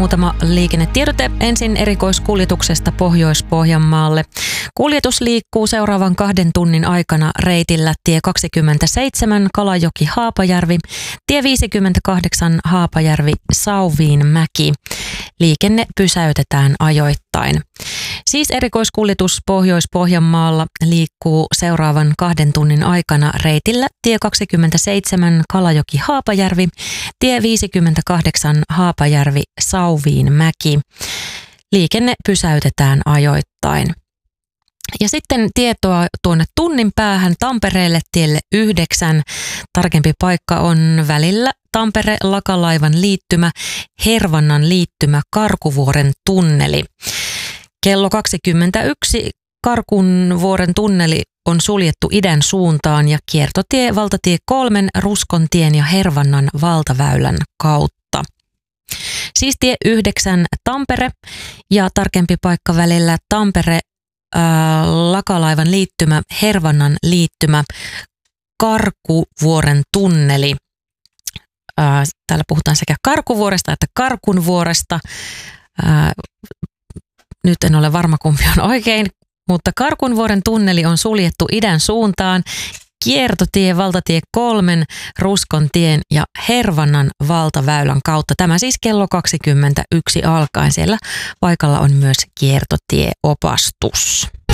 muutama liikennetiedote. Ensin erikoiskuljetuksesta Pohjois-Pohjanmaalle. Kuljetus liikkuu seuraavan 2 tunnin aikana reitillä tie 27 Kalajoki-Haapajärvi, tie 58 Haapajärvi-Sauviinmäki. Liikenne pysäytetään ajoittain. Siis erikoiskuljetus Pohjois-Pohjanmaalla liikkuu seuraavan 2 tunnin aikana reitillä tie 27 Kalajoki-Haapajärvi, tie 58 Haapajärvi-Sauviinmäki. Liikenne pysäytetään ajoittain. Ja sitten tietoa tuonne tunnin päähän Tampereelle tielle 9. Tarkempi paikka on välillä Tampere-Lakalaivan liittymä, Hervannan liittymä, Karkuvuoren tunneli. Kello 21 Karkunvuoren tunneli on suljettu idän suuntaan ja kiertotie valtatie 3 Ruskontien ja Hervannan valtaväylän kautta. Siis tie 9 Tampere ja tarkempi paikka välillä Tampere Lakalaivan liittymä, Hervannan liittymä, Karkuvuoren tunneli. Täällä puhutaan sekä Karkuvuoresta että Karkunvuoresta. Nyt en ole varma, kumpi on oikein, mutta Karkunvuoren tunneli on suljettu idän suuntaan. Kiertotie valtatie 3 Ruskontien ja Hervannan valtaväylän kautta. Tämä siis kello 21 alkaen. Siellä paikalla on myös kiertotieopastus.